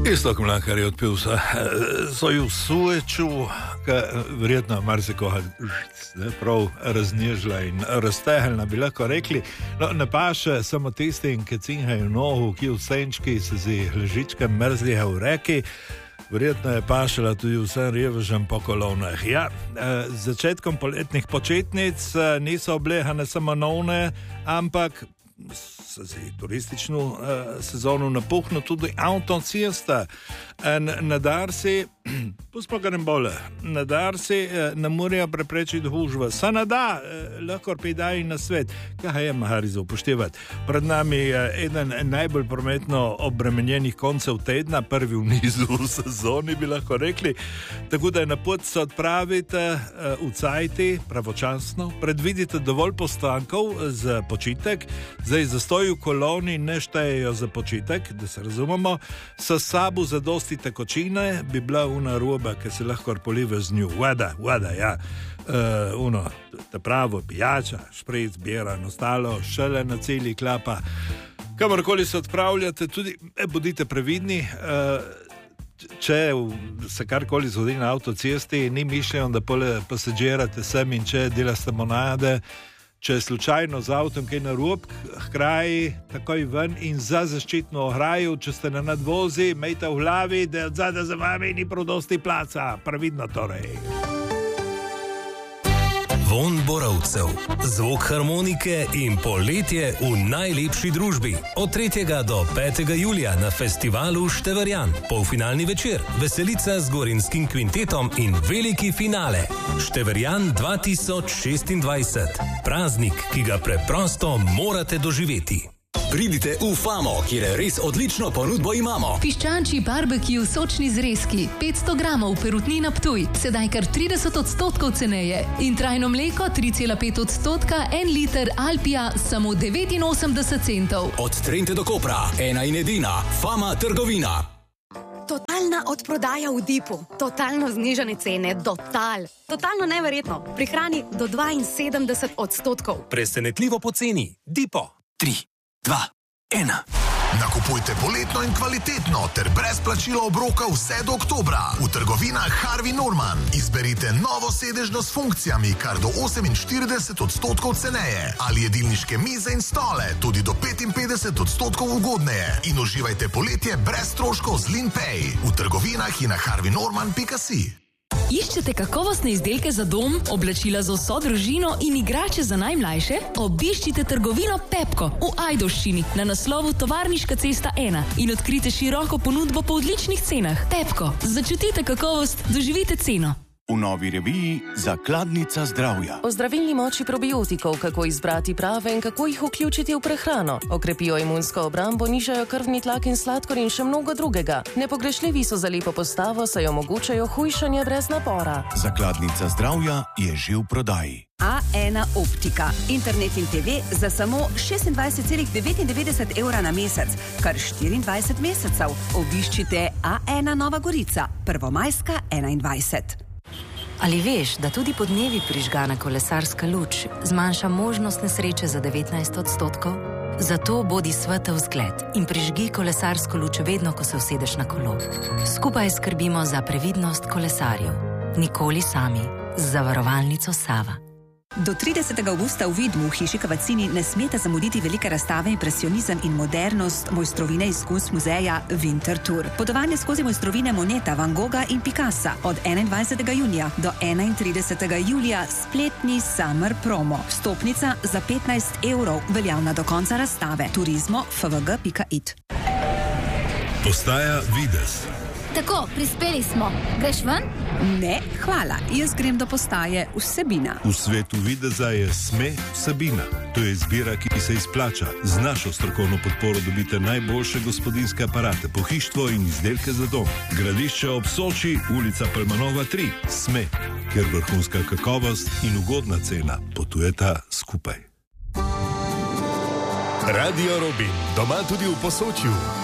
Isto, kot kar je odpil svoju sueču, verjetno marsikoga prav raznežila in raztehnila, bi lahko rekli. No, ne pa še samo tistim, ki cinhajo nohu, ki v senčki se z ležičkem mrzlijo v reki. Verjetno je pašala tudi vsem revežem po kolonah. Ja, z začetkom poletnih počitnic niso oblehane samo novne, ampak za turistično sezono napuhno tudi avtocesta. Na Darsi, pustimo ga ne bole, na Darsi ne morejo preprečiti hužva. Sa ne da, lahko pridajo na svet. Kaj je mahari za upoštevati? Pred nami je eden najbolj prometno obremenjenih koncev tedna, prvi v nizu v sezoni, bi lahko rekli. Tako da je na pot se odpravite v cajti, pravočasno, predvidite dovolj postankov za počitek, zdaj zastoj v koloni ne štejejo za počitek, da se razumemo, sa sabo zadosti tekočine, bi bila una roba, ki se lahko polive z njo. Voda, ja. Ta pravo pijača, špric, bira, ostalo, šele na celi klapa. Kamorkoli se odpravljate, tudi bodite previdni. Če se karkoli zgodi na avtocesti, ni mišljeno, da pasažirate sem in če delate monade. Če je slučajno z avtom kaj narobe, hkrati takoj ven in za zaščitno ograjo, če ste na nadvozi, imejte v glavi, da od zadaj za vami ni prav dosti placa. Previdno torej. Vonj borovcev, zvok harmonike in poletje v najlepši družbi. Od 3. do 5. julija na festivalu Števerjan. Polfinalni večer, veselica z Gorinskim kvintetom in veliki finale. Števerjan 2026. Praznik, ki ga preprosto morate doživeti. Pridite v Famo, kjer res odlično ponudbo imamo. Piščančji barbecue sočni zrezki, 500 gramov perutnina Ptuj, sedaj kar 30% ceneje. In trajno mleko 3,5%, 1 liter Alpija, samo 89 centov. Od Trente do Kopra, ena in edina, Fama trgovina. Totalna odprodaja v Dipu, totalno znižane cene, totalno neverjetno, pri hrani do 72%. Presenetljivo poceni, Dipo. 3, 2, 1. Nakupujte poletno in kvalitetno ter brez plačila obroka vse do oktobra. V trgovinah Harvey Norman izberite novo sedežno s funkcijami kar do 48% ceneje ali jedilniške mize in stole tudi do 55% ugodneje in uživajte poletje brez stroškov z LinPay. V trgovinah in na harveynorman.si. Iščete kakovostne izdelke za dom, oblačila za vso družino in igrače za najmlajše? Obiščite trgovino Pepko v Ajdovščini na naslovu Tovarniška cesta 1 in odkrite široko ponudbo po odličnih cenah. Pepko, začutite kakovost, doživite ceno. V novi reviji Zakladnica zdravja. O zdravilni moči probiotikov, kako izbrati prave in kako jih vključiti v prehrano. Okrepijo imunsko obrambo, nižajo krvni tlak in sladkor in še mnogo drugega. Nepogrešljivi so za lepo postavo, saj omogočajo hujšanje brez napora. Zakladnica zdravja je že v prodaji. A1 Optika. Internet in TV za samo 26,99 € na mesec, kar 24 mesecev. Obiščite A1 Nova Gorica, Prvomajska 21. Ali veš, da tudi podnevi prižgana kolesarska luč zmanjša možnost nesreče za 19%? Zato bodi svetel zgled in prižgi kolesarsko luč vedno, ko se usedeš na kolo. Skupaj skrbimo za previdnost kolesarjev. Nikoli sami. Z zavarovalnico Sava. Do 30. avgusta v Vidmu v hiši Kavacini ne smete zamuditi velike razstave Impresionizem in modernost mojstrovine iz Kunst muzeja Winter Tour. Potovanje skozi mojstrovine Moneta, Van Gogha in Picassa od 21. junija do 31. julija spletni Summer Promo. Vstopnica za 15 €, veljavna do konca razstave. Turizmo fvg.it. Postaja Videz. Tako, prispeli smo. Greš ven? Ne, hvala. Jaz grem do postaje Vsebina. V svetu videza je SME Vsebina. To je izbira, ki se izplača. Z našo strokovno podporo dobite najboljše gospodinjske aparate, pohištvo in izdelke za dom. Gradišče ob Soči, ulica Pelmanova 3. SME, kjer vrhunska kakovost in ugodna cena potujeta skupaj. Radio Robin, doma tudi v Posočju.